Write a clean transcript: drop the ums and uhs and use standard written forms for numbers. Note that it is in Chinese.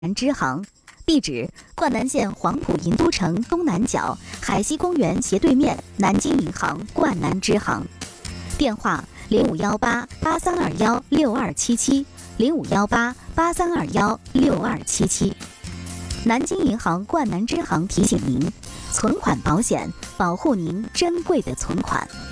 南支行，地址：灌南县黄埔银都城东南角海西公园斜对面南京银行灌南支行。电话：0518-832-6277，0518-832-6277。南京银行灌南支行提醒您：存款保险，保护您珍贵的存款。